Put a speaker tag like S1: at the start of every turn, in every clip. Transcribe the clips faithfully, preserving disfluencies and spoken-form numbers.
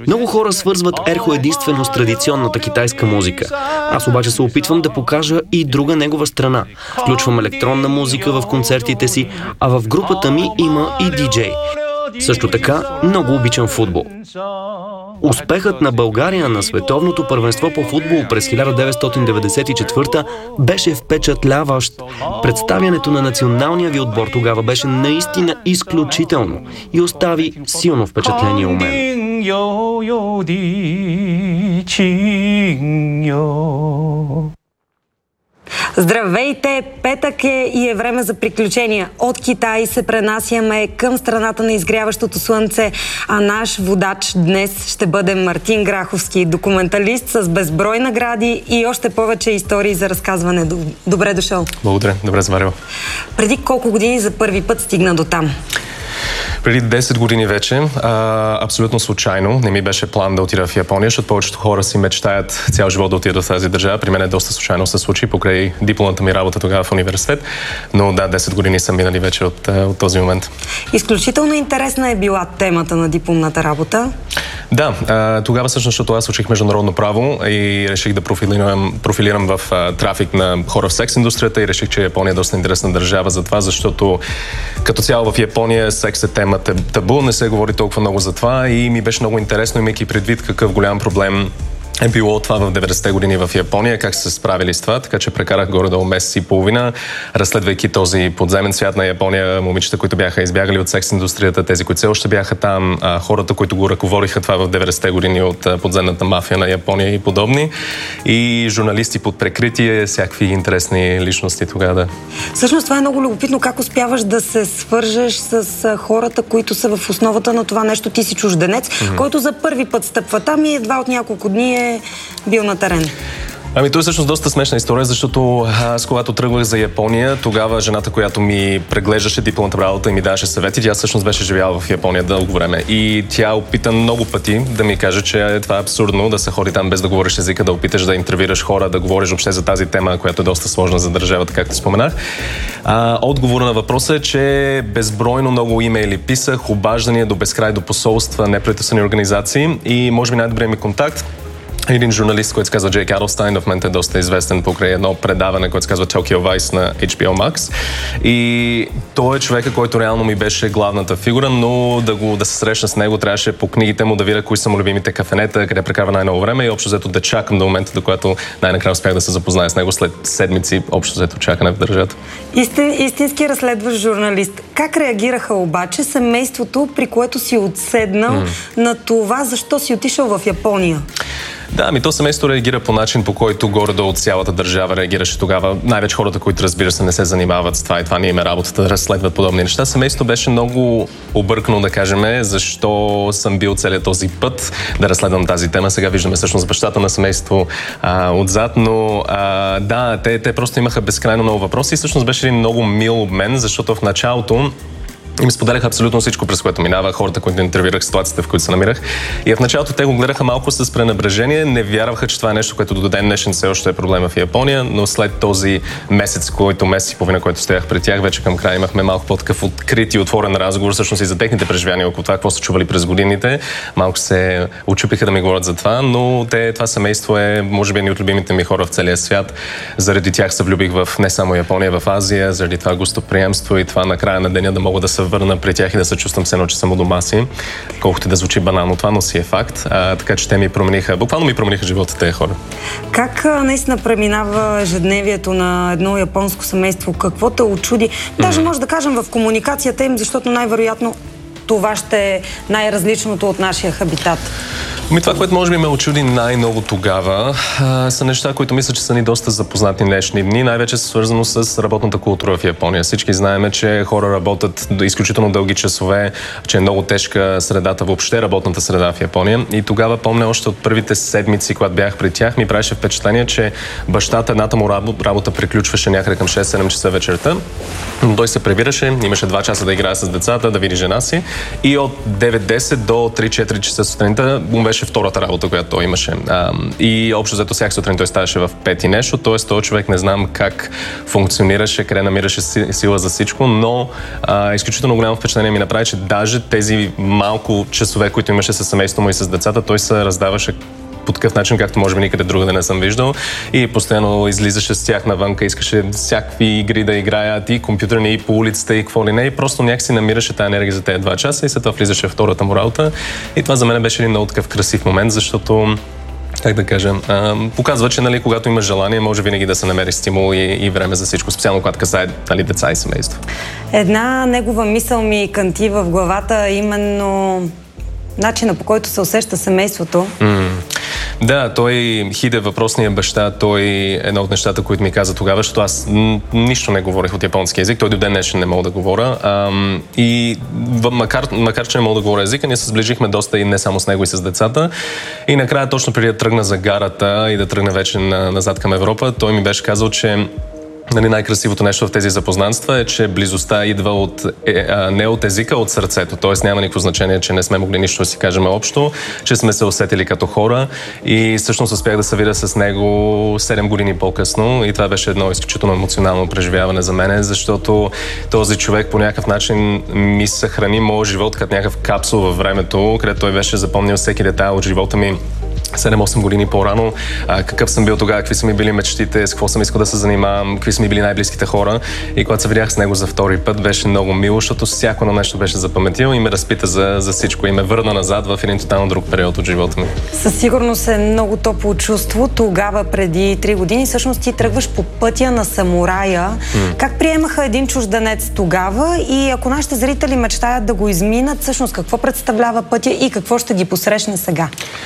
S1: Много хора свързват ерхо единствено с традиционната китайска музика. Аз обаче се опитвам да покажа и друга негова страна. Включвам електронна музика в концертите си, а в групата ми има и диджей. Също така, много обичам футбол. Успехът на България на световното първенство по футбол през хиляда деветстотин деветдесет и четвърта беше впечатляващ. Представянето на националния ви отбор тогава беше наистина изключително и остави силно впечатление у мен.
S2: Здравейте! Петък е и е време за приключения. От Китай се пренасяме към страната на изгряващото слънце, а наш водач днес ще бъде Мартин Граховски, документалист с безброй награди и още повече истории за разказване. Добре дошъл!
S3: Благодаря, добре заварил.
S2: Преди колко години за първи път стигна до там?
S3: Преди десет години вече, а, абсолютно случайно, не ми беше план да отида в Япония, защото повечето хора си мечтаят цял живот да отидат в тази държава. При мен е доста случайно се случи, покрай дипломната ми работа тогава в университет, но да, десет години са минали вече от, от този момент.
S2: Изключително интересна е била темата на дипломната работа.
S3: Да, а, тогава всъщност, защото аз учих международно право и реших да профилирам, профилирам в а, трафик на хора в секс индустрията и реших, че Япония е доста интересна държава за това, защото като цяло в Япония секс е тема табу, не се говори толкова много за това и ми беше много интересно, имайки предвид какъв голям проблем е било това в деветдесетте години в Япония, как са се справили с това, така че прекарах горе-долу месец и половина, разследвайки този подземен свят на Япония, момичета, които бяха избягали от секс индустрията, тези, които все още бяха там, хората, които го ръководиха това в деветдесетте години от подземната мафия на Япония и подобни, и журналисти под прикритие, всякакви интересни личности тогава. Да.
S2: Всъщност това е много любопитно, как успяваш да се свържеш с хората, които са в основата на това нещо. Ти си чужденец, mm-hmm. който за първи път стъпва там и едва от няколко дни е бил на терен.
S3: Ами той е всъщност доста смешна история, защото аз когато тръгвах за Япония, тогава жената, която ми преглеждаше дипломната работа и ми даваше съвети, тя всъщност беше живяла в Япония дълго време. И тя опита много пъти да ми каже, че това е абсурдно да се ходи там без да говориш езика, да опиташ да интервюираш хора, да говориш въобще за тази тема, която е доста сложна за държавата, както споменах. А, отговор на въпроса е, че безбройно много имейли писах, обаждания до безкрай до посолства, неправителствени организации и може би най-добрият ми контакт един журналист, който се казва Джейк Адлстайн, в момента е доста известен покрай едно предаване, което се казва Tokyo Vice на Ейч Би О Max. И той е човека, който реално ми беше главната фигура, но да, го, да се срещна с него трябваше по книгите му да видя кои са му любимите кафенета, къде прекарва най-много време и общо взето да чакам до момента, до което най-накрая успях да се запозная с него след седмици общо взето чакане в държавата.
S2: Истин, истински разследващ журналист. Как реагираха обаче семейството, при което си отседнал mm. на това, защо си отишъл в Япония?
S3: Да, ами то семейство реагира по начин, по който горе-долу от цялата държава реагираше тогава. Най-вече хората, които, разбира се, не се занимават с това и това не им е работата да разследват подобни неща. Семейството беше много объркано, да кажем, защо съм бил целият този път да разследвам тази тема. Сега виждаме всъщност бащата на семейство а, отзад, но а, да, те, те просто имаха безкрайно много въпроси и всъщност беше един много мил обмен, защото в началото им споделяха абсолютно всичко, през което минава, хората, които интервюирах, ситуацията, в които се намирах. И в началото те го гледаха малко с пренебрежение, не вярваха, че това е нещо, което до ден днешен все още е проблема в Япония, но след този месец, който месец и половина, който стоях пред тях, вече към края имахме малко по-такъв открит и отворен разговор, всъщност и за техните преживявания около това, какво са чували през годините. Малко се очупиха да ми говорят за това, но те, това семейство е, може би, едни от любимите ми хора в целия свят. Заради тях се влюбих в не само Япония, в Азия, заради това гостоприемство и това на края на деня да мога да се върна при тях и да се чувствам все едно, че съм у дома си. Колкото да звучи банално, това, но си е факт. А, така че те ми промениха, буквално ми промениха живота тези хора.
S2: Как наистина преминава ежедневието на едно японско семейство? Какво те очуди? Даже mm-hmm. може да кажем в комуникацията им, защото най-вероятно това ще е най-различното от нашия хабитат.
S3: Ами това, което може би ме очуди най-много тогава, а, са неща, които мисля, че са ни доста запознати днешни дни, най-вече са свързано с работната култура в Япония. Всички знаем, че хора работят изключително дълги часове, че е много тежка средата, въобще работната среда в Япония. И тогава помня още от първите седмици, когато бях при тях, ми правеше впечатление, че бащата, едната му работа приключваше някъде към шест-седем часа вечерта. Но той се прибираше, имаше два часа да играе с децата, да види жена си и от девет-десет до три-четири часа сутринта му беше беше втората работа, която той имаше. А, и общо зато всяка сутрин той ставаше в пет и нещо, т.е. този човек не знам как функционираше, къде намираше сила за всичко, но а, изключително голямо впечатление ми направи, че даже тези малко часове, които имаше със семейството му и с децата, той се раздаваше по такъв начин, както може би никъде друга да не съм виждал. И постоянно излизаше с тях навънка, искаше всякакви игри да играят, и компютърни, и по улицата, и какво ли не. И просто някакси намираше тази енергия за тези два часа и след това влизаше в втората му работа. И това за мен беше един много такъв красив момент, защото, как да кажа, а, показва, че нали, когато има желание, може винаги да се намери стимул и, и време за всичко, специално когато касае нали, деца и семейство.
S2: Една негова мисъл ми кънти в главата, именно начина, по който се усеща семейството.
S3: Mm. Да, той Хиде, въпросния баща, той едно от нещата, които ми каза тогава, защото аз нищо не говорих от японски език, той до ден днешен не мога да говоря. Ам, и макар, макар, че не мога да говоря езика, ние се сближихме доста и не само с него, и с децата. И накрая, точно преди да тръгна за гарата и да тръгна вече на, назад към Европа, той ми беше казал, че нали, най-красивото нещо в тези запознанства е, че близостта идва от, е, а, не от езика, а от сърцето. Тоест няма никакво значение, че не сме могли нищо да си кажем общо, че сме се усетили като хора и всъщност успях да се видя с него седем години по-късно и това беше едно изключително емоционално преживяване за мен, защото този човек по някакъв начин ми съхрани моят живот като някакъв капсул във времето, където той беше запомнил всеки детайл от живота ми седем-осем години по-рано, а, какъв съм бил тогава, какви са ми били мечтите, с какво съм искал да се занимавам, какви са ми били най-близките хора. И когато се видях с него за втори път, беше много мило, защото всяко едно нещо беше запаметил и ме разпита за, за всичко и ме върна назад в един тотално друг период от живота ми.
S2: Със сигурност е много топло чувство. Тогава, преди три години, всъщност ти тръгваш по пътя на самурая. Mm. Как приемаха един чужденец тогава и ако нашите зрители мечтаят да го изминат, всъщност какво представлява пътя и какво ще ги посрещне сега?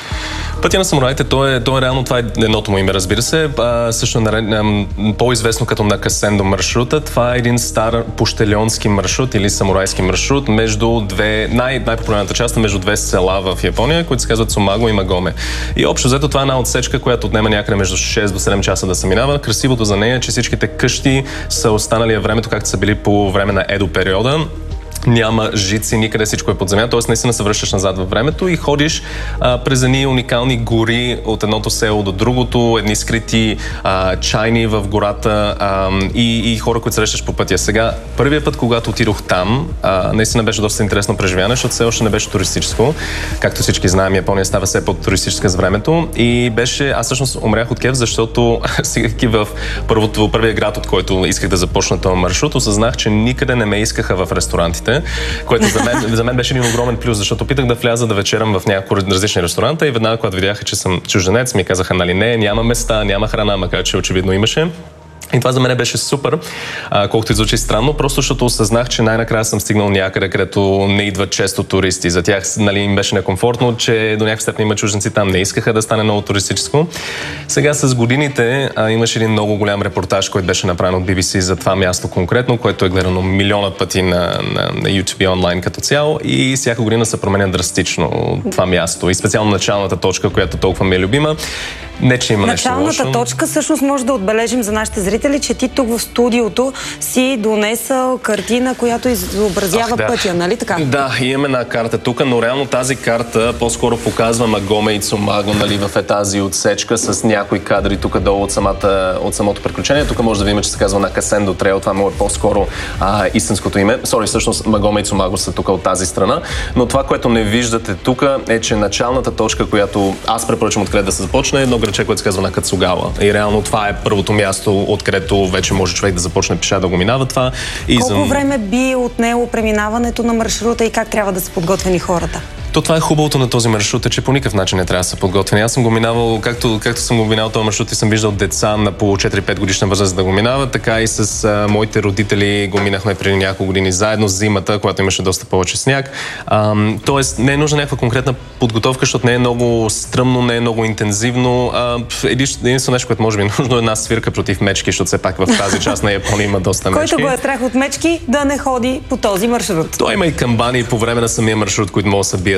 S3: Пътя на самураите, то е, то е реално, това е едното му име, разбира се. А, също е по-известно като Накасендо маршрута. Това е един стар пощельонски маршрут или самурайски маршрут между две, най- най-популярната част между две села в Япония, които се казват Цумаго и Магоме. И общо взето това е една отсечка, която отнема някъде между шест до седем часа да се минава. Красивото за нея е, че всичките къщи са останали във времето, както са били по време на Едо периода. Няма жици, никъде всичко е под земя, т.е. наистина се връщаш назад във времето и ходиш а, през едни уникални гори от едното село до другото, едни скрити а, чайни в гората а, и, и хора, които срещаш по пътя. Сега, първият път, когато отидох там, а, наистина беше доста интересно преживяване, защото все още не беше туристическо. Както всички знаем, Япония става все по-туристическа с времето и беше, аз всъщност умрях от кеф, защото стигайки в първото, първия град, от който исках да започна този маршрут, осъзнах, че никъде не ме искаха в ресторантите, което за мен, за мен беше един огромен плюс, защото питах да вляза да вечерам в няколко различни ресторанта и веднага, когато видяха, че съм чужденец, ми казаха, нали не, няма места, няма храна, макар че очевидно имаше. И това за мен беше супер, а, колкото иззвучи странно, просто защото осъзнах, че най-накрая съм стигнал някъде, където не идват често туристи. За тях нали, им беше некомфортно, че до някаква степен има чужденци там, не искаха да стане много туристическо. Сега с годините а, имаше един много голям репортаж, който беше направен от Би Би Си за това място конкретно, което е гледано милиона пъти на, на, на YouTube и онлайн като цяло и всяка година се променя драстично това място и специално началната точка, която толкова ми е любима. Не, че има
S2: Началната
S3: нещо
S2: точка всъщност може да отбележим за нашите зрители, че ти тук в студиото си донесъл картина, която изобразява Ах, да. пътя, нали така?
S3: Да, имаме една карта тук, но реално тази карта по-скоро показва Магоме и Цумаго, нали, в е тази отсечка с някои кадри тук долу от, самата, от самото приключение. Тук може да видим, че се казва Накасендо Трейл, това му е по-скоро а, истинското име. Сори, всъщност Магоме и Цумаго са тук от тази страна, но това, което не виждате тук е, че началната точка, която аз препоръчвам откъде да се започне, е едно граче, което се казва Накацугава. И реално това е първото място, откъдето вече може човек да започне пеша да го минава това. И
S2: Колко
S3: за...
S2: време би отнело преминаването на маршрута и как трябва да са подготвени хората?
S3: То това е хубавото на този маршрут, е, че по никакъв начин не трябва да са подготвени. Аз съм го минавал, както, както съм го минал този маршрут и съм виждал деца на по четири-пет годишна възраст да го минават, така и с а, моите родители го минахме преди няколко години заедно с зимата, когато имаше доста повече сняг. А, тоест не е нужна някаква конкретна подготовка, защото не е много стръмно, не е много интензивно. Единствено нещо, което може би е нужно, е една свирка против мечки, защото все пак в тази част на Япония има доста мечки.
S2: Който го е страх от мечки, да не ходи по този маршрут.
S3: Той има и камбани по време на самия маршрут, които могат да се бият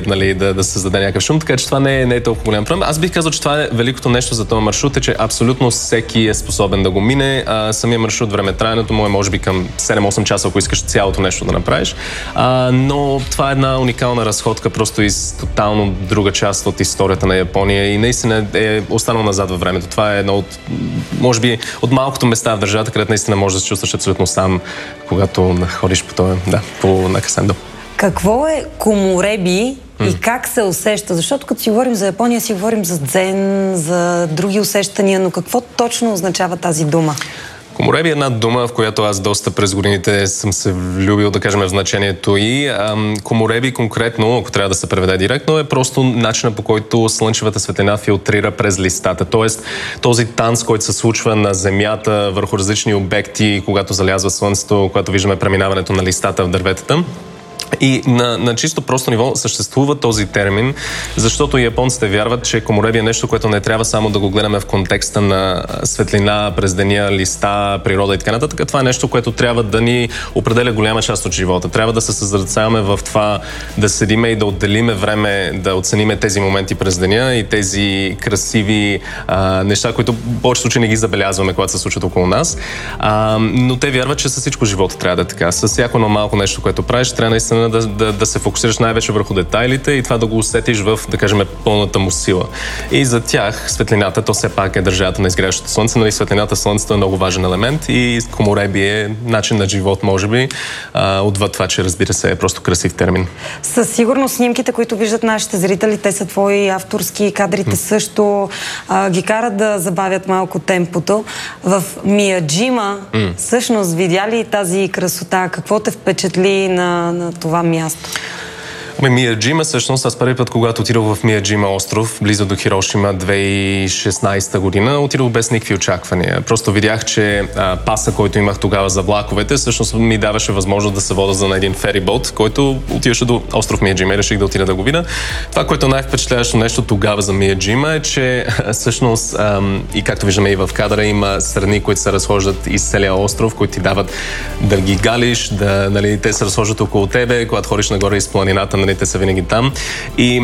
S3: нали, да, да създаде някакъв шум, така че това не е, не е толкова голям проблем. Аз бих казал, че това е великото нещо за този маршрут, е, че абсолютно всеки е способен да го мине. А, самия маршрут, времетраенето му е може би към седем-осем часа, ако искаш цялото нещо да направиш. А, но това е една уникална разходка, просто из тотално друга част от историята на Япония и наистина е останал назад във времето. Това е едно от, може би, от малкото места в държавата, където наистина можеш да се чувстваш абсолютно сам, когато ходиш по това, да, по Накасендо.
S2: Какво е комуреби и как се усеща? Защото като си говорим за Япония, си говорим за дзен, за други усещания, но какво точно означава тази дума?
S3: Комуреби е една дума, в която аз доста през годините съм се влюбил, да кажем, в значението и комуреби конкретно, ако трябва да се преведе директно, е просто начинът, по който слънчевата светлина филтрира през листата. Тоест този танц, който се случва на земята върху различни обекти, когато залязва слънцето, когато виждаме преминаването на листата в дърветата. И на, на чисто просто ниво съществува този термин, защото японците вярват, че комуреби е нещо, което не трябва само да го гледаме в контекста на светлина през деня, листа, природа и така нататък. Това е нещо, което трябва да ни определя голяма част от живота. Трябва да се съзерцаваме в това да седиме и да отделиме време, да оцениме тези моменти през деня и тези красиви а, неща, които в повечето случаи не ги забелязваме, когато се случват около нас. А, но те вярват, че със всичко живота трябва да е така. С всяко едно малко нещо, което правиш, трябва наистина Да, да, да се фокусираш най-вече върху детайлите и това да го усетиш в, да кажем, пълната му сила. И за тях светлината, то все пак е държавата на изгряващото слънце, нали, светлината, слънцето е много важен елемент и комуреби е начин на живот, може би, а, отвъд това, че разбира се е просто красив термин. Със
S2: сигурност снимките, които виждат нашите зрители, те са твои авторски, кадрите mm. също а, ги карат да забавят малко темпото. В Мияджима, mm. всъщност, видя ли тази красота? Какво те впечатли на, на това място?
S3: Мияджима, всъщност, аз първи път, когато отидох в Мияджима остров, близо до Хирошима, две хиляди и шестнадесета година, отидох без никакви очаквания. Просто видях, че а, паса, който имах тогава за влаковете, всъщност ми даваше възможност да се вода за на един ферибот, който отиваше до остров Мияджима и реших да отида да го видя. Това, което най-впечатляващо нещо тогава за Мияджима е, че всъщност, ам, и както виждаме и в кадъра, има страни, които се разхождат из целия остров, които ти дават да ги галиш, да, нали, те се разхождат около тебе, когато ходиш нагоре из планината, те са винаги там. И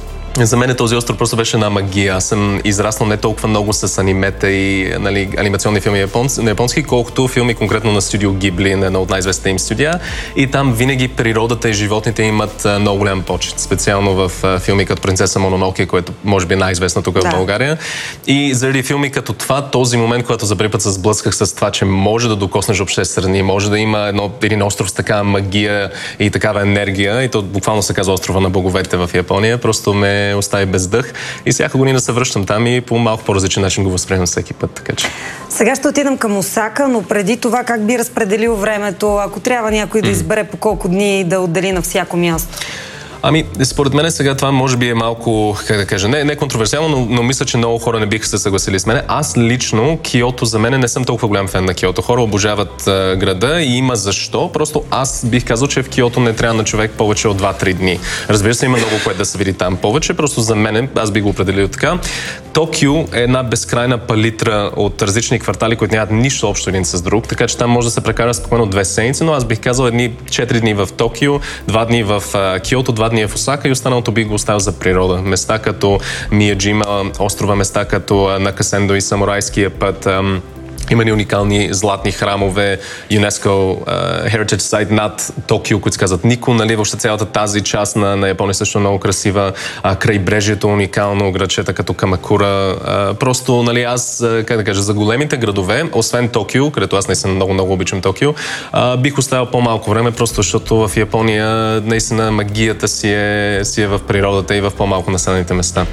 S3: за мен този остров просто беше една магия. Аз съм израснал не толкова много с анимета и, нали, анимационни филми японски, на японски, колкото филми конкретно на студио Гибли, на едно от най-известните им студия. И там винаги природата и животните имат много голям почет. Специално в филми като Принцеса Мононоке, което може би е най-известно тук да. в България. И заради филми като това, този момент, когато за първи път се сблъсках с това, че може да докоснеш обществени страни, може да има едно, един остров с такава магия и такава енергия, и то буквално се казва острова на боговете в Япония, просто ме остави без дъх и всяка година се връщам там и по малко по-различен начин го възприемам всеки път. Така че.
S2: Сега ще отидем към Осака, но преди това как би разпределил времето, ако трябва някой да избере по колко дни да отдели на всяко място?
S3: Ами, според мен сега това може би е малко, как да кажа, не, не контроверсиално, но, но мисля, че много хора не биха се съгласили с мен. Аз лично, Киото, за мен не съм толкова голям фен на Киото. Хора обожават а, града и има защо. Просто аз бих казал, че в Киото не трябва на човек повече от два-три дни. Разбира се, има много което да се види там повече, просто за мен, аз би го определил така. Токио е една безкрайна палитра от различни квартали, които нямат нищо общо един с друг, така че там може да се прекара спокойно две седмици, но аз бих казал едни четири дни в Токио, два дни в а, Киото, два дни в Осака и останалото би го оставил за природа. Места като Мияджима, острова, места като Накасендо и Самурайския път, ам, има ни уникални златни храмове, ЮНЕСКО, uh, Heritage Site над Токио, които се казват Нико, нали, въобще цялата тази част на, на Япония също е много красива, uh, крайбрежието уникално, градчета като Камакура, uh, просто, нали, аз, uh, как да кажа, за големите градове, освен Токио, където аз наистина много, много обичам Токио, uh, бих оставил по-малко време, просто защото в Япония наистина магията си е, си е в природата и в по-малко населените места.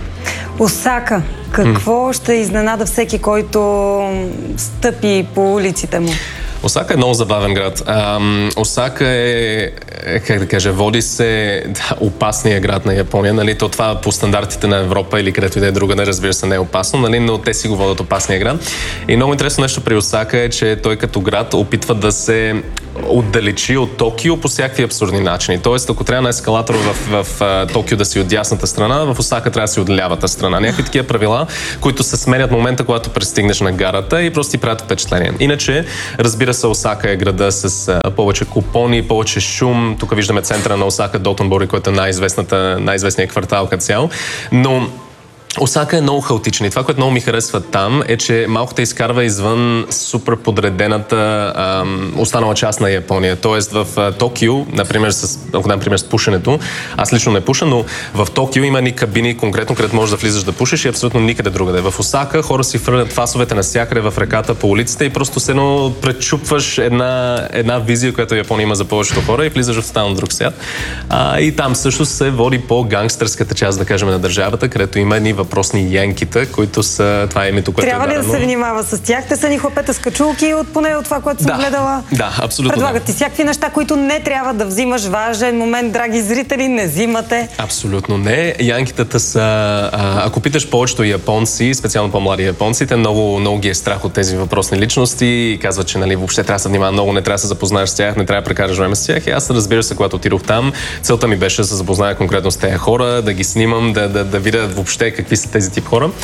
S2: Осака. Какво mm. ще изненада всеки, който стъпи по улиците му?
S3: Осака е много забавен град. Ам, Осака е, как да кажа, води се да, опасния град на Япония. Нали? То това по стандартите на Европа или където и да е друга, не разбира се, не е опасно, нали? Но те си го водят опасния град. И много интересно нещо при Осака е, че той като град опитва да се отдалечи от Токио по всякакви абсурдни начини. Тоест, ако трябва на ескалатор в, в, в Токио да си от дясната страна, в Осака трябва да си от лявата страна. Някакви такива правила, които се сменят в момента, когато пристигнеш на гарата и просто ти правят впечатление. Иначе, разбира се, Осака е града с а, повече купони, повече шум, съм, тук виждаме центъра на Осака, Дотонбори, който е най-известната, най-известният квартал като цяло. Но Осака е много хаотична и това, което много ми харесва там, е, че малко те изкарва извън супер подредената ам, останала част на Япония. Тоест в а, Токио, например, с, например, с пушенето, аз лично не пуша, но в Токио има ни кабини конкретно, където можеш да влизаш да пушиш и абсолютно никъде другаде. В Осака хора си фърлят фасовете навсякъде в ръката по улиците и просто се едно пречупваш една, една визия, която Япония има за повечето хора и влизаш в останал друг свят. А, и там също се води по гангстърската част, да кажем, на държавата, където има ни въпросни янките, които са... Това е името, което
S2: трябва
S3: е дадено.
S2: Трябва ли да се внимава с тях? Те са ни хлапета с качулки, от поне от това, което съм
S3: да,
S2: гледала.
S3: Да, абсолютно.
S2: Предлагат ти всякакви неща, които не трябва да взимаш. Важен момент, драги зрители, не взимате.
S3: Абсолютно не. Янкитата са... А, ако питаш повечето японци, специално по-млади японци, те много, много ги е страх от тези въпросни личности и казват, че нали, въобще трябва да се внимава много, не трябва да се запознаеш с тях, не трябва да прекараш време с тях. И аз, разбира се, когато отидох там, целта ми беше да се запозная конкретно с тези хора, да ги снимам, да, да, да видя въобще какви са тези тип хора.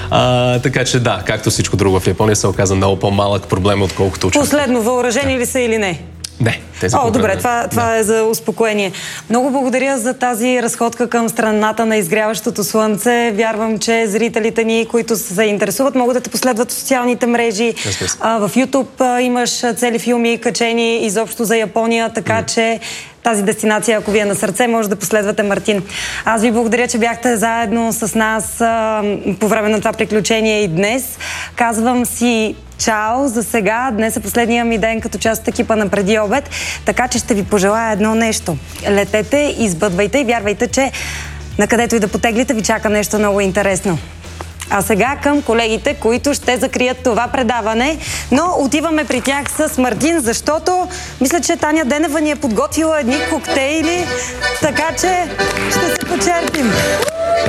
S3: А, така че да, както всичко друго в Япония се оказа много по-малък проблем, отколкото очаквах.
S2: Последно, въоръжени да. ли са или не?
S3: Не, тези
S2: О, добре, това, това да. е за успокоение. Много благодаря за тази разходка към страната на изгряващото слънце. Вярвам, че зрителите ни, които се интересуват, могат да те последват в социалните мрежи. А, в YouTube а, имаш цели филми качени изобщо за Япония, така mm. че тази дестинация, ако ви е на сърце, може да последвате Мартин. Аз ви благодаря, че бяхте заедно с нас а, по време на това приключение и днес. Казвам си чао за сега. Днес е последния ми ден като част от екипа на Преди обед, така че ще ви пожелая едно нещо. Летете, избъдвайте и вярвайте, че накъдето и да потеглите ви чака нещо много интересно. А сега към колегите, които ще закрият това предаване. Но отиваме при тях с Мартин, защото мисля, че Таня Денева ни е подготвила едни коктейли, така че ще се почерпим.